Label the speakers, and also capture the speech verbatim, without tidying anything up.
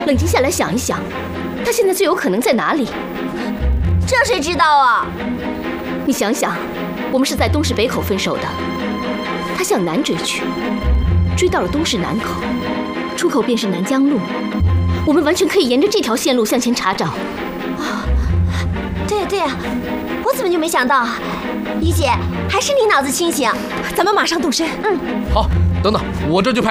Speaker 1: 冷静下来想一想，他现在最有可能在哪里？
Speaker 2: 这谁知道啊？
Speaker 1: 你想想，我们是在东市北口分手的，他向南追去，追到了东市南口，出口便是南江路，我们完全可以沿着这条线路向前查找。
Speaker 2: 啊，对呀对呀，我怎么就没想到啊？于姐，还是你脑子清醒，咱们马上动身。嗯，
Speaker 3: 好，等等，我这就派。